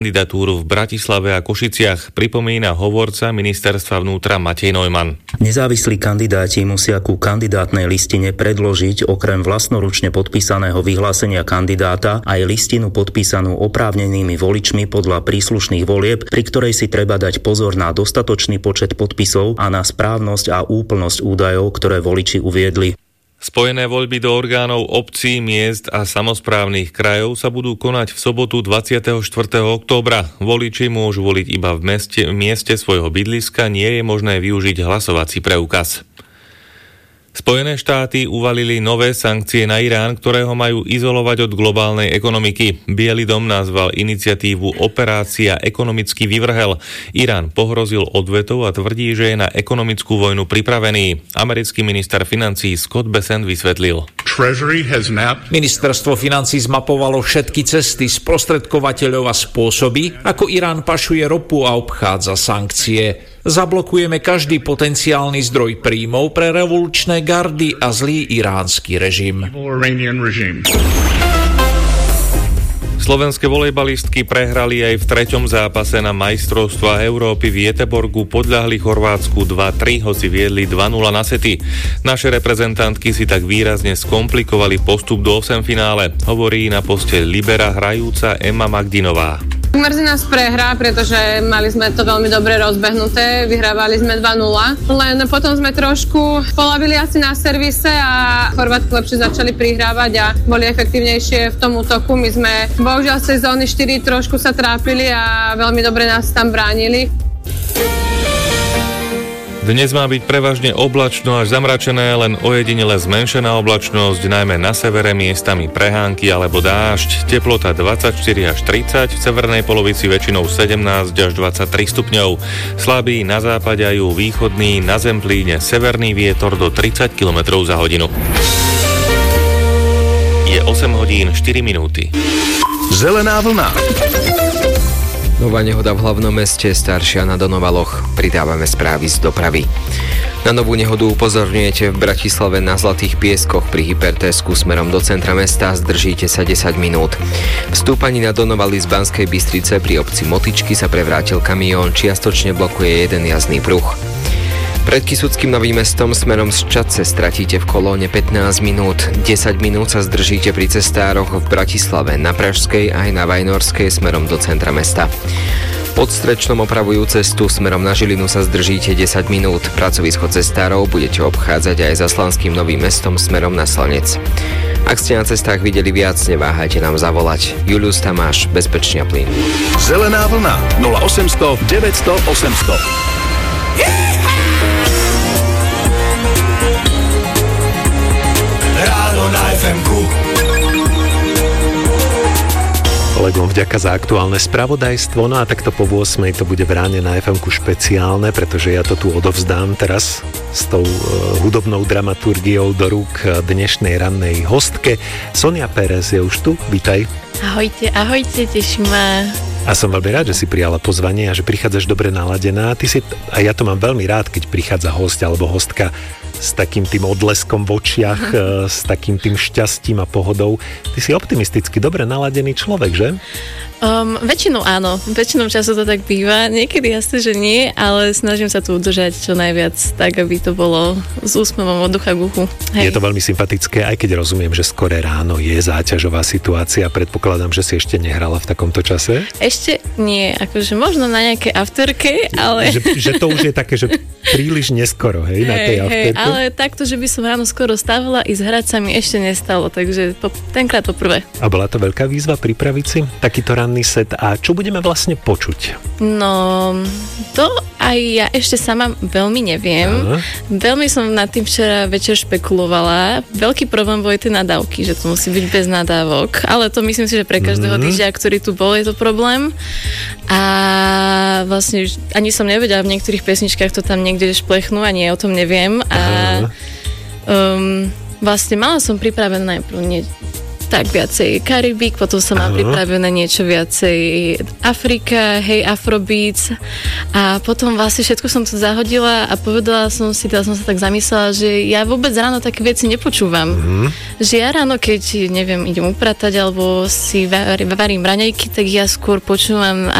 kandidatúru v Bratislave a Košiciach, pripomína hovorca ministerstva vnútra Matej Neumann. Nezávislí kandidáti musia ku kandidátnej listine predložiť okrem vlastnoručne podpísaného vyhlásenia kandidáta aj listinu podpísanú oprávnenými voličmi podľa príslušných volieb, pri ktorej si treba dať pozor na dostatočný počet podpisov a na správnosť a úplnosť údajov, ktoré voliči uviedli. Spojené voľby do orgánov obcí, miest a samosprávnych krajov sa budú konať v sobotu 24. októbra. Voliči môžu voliť iba v mieste svojho bydliska, nie je možné využiť hlasovací preukaz. Spojené štáty uvalili nové sankcie na Irán, ktoré ho majú izolovať od globálnej ekonomiky. Biely dom nazval iniciatívu Operácia ekonomický vyvrhel. Irán pohrozil odvetou a tvrdí, že je na ekonomickú vojnu pripravený. Americký minister financií Scott Bessent vysvetlil. Ministerstvo financií zmapovalo všetky cesty, sprostredkovateľov a spôsoby, ako Irán pašuje ropu a obchádza sankcie. Zablokujeme každý potenciálny zdroj príjmov pre revolučné gardy a zlý iránsky režim. Slovenské volejbalistky prehrali aj v 3. zápase na majstrovstvá Európy v Göteborgu, podľahli Chorvátsku 2-3, hoci viedli 2-0 na sety. Naše reprezentantky si tak výrazne skomplikovali postup do 8 finále, hovorí na poste libera hrajúca Emma Magdinová. Mrzí nás prehra, pretože mali sme to veľmi dobre rozbehnuté, vyhrávali sme 2-0, len potom sme trošku polavili asi na servise a Chorvátky lepšie začali prihrávať a boli efektívnejšie v tom útoku. My sme bohužiaľ z zóny 4 trošku sa trápili a veľmi dobre nás tam bránili. Dnes má byť prevažne oblačno až zamračené, len ojedinele zmenšená oblačnosť, najmä na severe miestami prehánky alebo dážď. Teplota 24 až 30, v severnej polovici väčšinou 17 až 23 stupňov. Slabý na západe a východný, na Zemplíne severný vietor do 30 km za hodinu. Je 8 hodín 4 minúty. Zelená vlna. Nová nehoda v hlavnom meste, staršia na Donovaloch. Pridávame správy z dopravy. Na novú nehodu upozorňujete v Bratislave na Zlatých pieskoch pri Hypertesku smerom do centra mesta. Zdržíte sa 10 minút. V stúpaní na Donovali z Banskej Bystrice pri obci Motičky sa prevrátil kamión, čiastočne blokuje jeden jazdný pruh. Pred Kysuckým Novým Mestom smerom z Čadce stratíte v kolóne 15 minút. 10 minút sa zdržíte pri cestároch v Bratislave, na Pražskej aj na Vajnorskej smerom do centra mesta. Pod Strečnom opravujú cestu, smerom na Žilinu sa zdržíte 10 minút. Pracovisko cestárov budete obchádzať aj za Slanským Novým Mestom smerom na Slanec. Ak ste na cestách videli viac, neváhajte nám zavolať. Julius Tamáš, Bezpečne plyn. Zelená vlna 0800 900 800. Kolegom vďaka za aktuálne spravodajstvo. No a takto po 8 to bude v ráne na FM-ku špeciálne, pretože ja to tu odovzdám teraz s tou hudobnou dramaturgiou do rúk dnešnej rannej hostke. Sonia Pérez je už tu, vítaj. Ahojte, teším ma. A som veľmi rád, že si prijala pozvanie a že prichádzaš dobre naladená. A ja to mám veľmi rád, keď prichádza hosť alebo hostka s takým tým odleskom v očiach, s takým tým šťastím a pohodou. Ty si optimisticky dobre naladený človek, že? Väčšinou áno, väčšinou času to tak býva, niekedy jasne, že nie, ale snažím sa tu udržať čo najviac, tak aby to bolo s úsmevom od ducha k uchu. Je to veľmi sympatické, aj keď rozumiem, že skoré ráno je záťažová situácia, predpokladám, že si ešte nehrala v takomto čase? Ešte nie, akože možno na nejaké afterke, ale... Že to už je také, že príliš neskoro, hej, na tej afterke? Ale takto, že by som ráno skoro stávala, ísť hrať sa mi ešte nestalo, takže tenkrát poprvé. A bola to veľká výzva pripraviť si takýto ranný set a čo budeme vlastne počuť? No, to aj ja ešte sama veľmi neviem. Veľmi som nad tým včera večer špekulovala. Veľký problém boli tie nadávky, že to musí byť bez nadávok, ale to myslím si, že pre každého DJ, ktorý tu bol, je to problém. A vlastne ani som nevedela, v niektorých pesničkách to tam niekde šplechnú, ani o tom neviem. A vlastne mala som pripravené najprv tak viacej Karibik, potom som mala pripravené niečo viacej Afrika, hej, Afrobeats a potom vlastne všetko som to zahodila a povedala som si, teda som sa tak zamyslela, že ja vôbec ráno také veci nepočúvam. Že ja ráno, keď, neviem, idem upratať alebo si varím raňajky, tak ja skôr počúvam